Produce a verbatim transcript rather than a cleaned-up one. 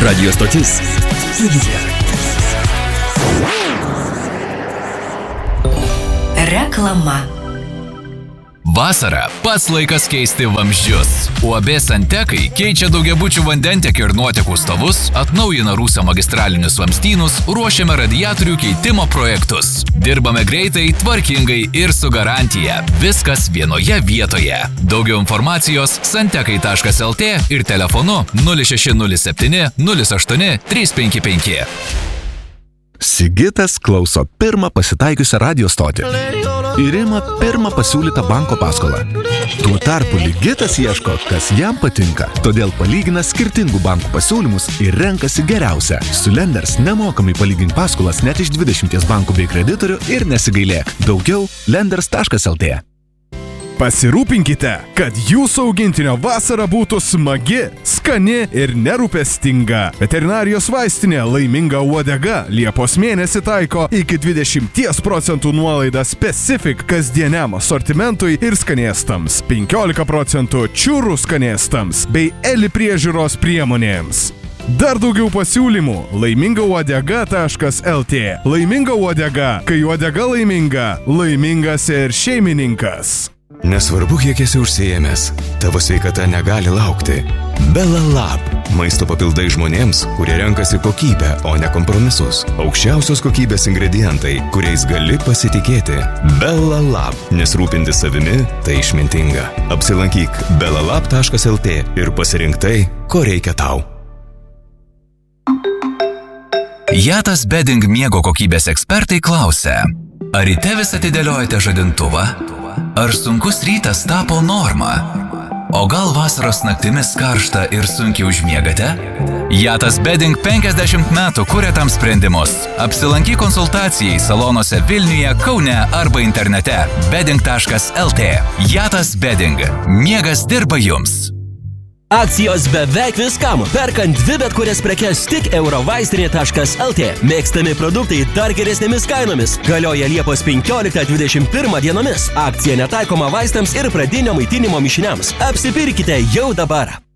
Radio stotis. Reklama. Vasara pats laikas keisti vamzdžius. U A B Santekai keičia daugiabučių vandentiekio ir nuotekų stovus, atnaujina Rūsio magistralinius vamzdynus, ruošiame radiatorių keitimo projektus. Dirbame greitai, tvarkingai ir su garantija. Viskas vienoje vietoje. Daugiau informacijos santekai taškas el tė ir telefonu nulis šeši nulis septyni nulis aštuoni trys penki penki. Sigitas klauso pirmą pasitaikiusią radio stotį ir ima pirmą pasiūlytą banko paskolą. Tuo tarpu Ligitas ieško, kas jam patinka, todėl palygina skirtingų bankų pasiūlymus ir renkasi geriausią. Su Lenders nemokamai palygink paskolas net iš dvidešimties bankų bei kreditorių ir nesigailėk. Daugiau lenders taškas el tė. Pasirūpinkite, kad jūsų augintinio vasara būtų smagi, skani ir nerūpestinga. Veterinarijos vaistinė Laiminga uodega Liepos mėnesį taiko iki dvidešimt procentų nuolaidą Specific kasdieniam asortimentui ir skanėstams, penkiolika procentų čiūrų skanėstams bei Eli priežiūros priemonėms. Dar daugiau pasiūlymų laiminga uodega taškas el tė. Laiminga uodega, kai uodega laiminga, laimingas ir šeimininkas. Nesvarbu, kiek esi užsiėmęs, tavo sveikata negali laukti. Bella Lab – maisto papildai žmonėms, kurie renkasi kokybę, o ne kompromisus. Aukščiausios kokybės ingredientai, kuriais gali pasitikėti. Bella Lab – nes rūpinti savimi – tai išmintinga. Apsilankyk bella lab taškas el tė ir pasirink tai, ko reikia tau. Jatas Bedding miego kokybės ekspertai klausia, ar ryte vis atidėliojate žadintuvą? Ar sunkus rytas tapo norma? O gal vasaros naktimis karšta ir sunkiai užmiegate? Jatas Bedding penkiasdešimt metų kuria tam sprendimus. Apsilankyk konsultacijai salonuose Vilniuje, Kaune arba internete bedding taškas el tė. Jatas Bedding. Miegas dirba jums. Akcijos beveik viskam. Perkant dvi bet kurias prekes tik eurovaistinė taškas el tė. Mėgstami produktai dar geresnėmis kainomis. Galioja Liepos penkioliktą dvidešimt pirmą dienomis. Akcija netaikoma vaistams ir pradinio maitinimo mišiniams. Apsipirkite jau dabar.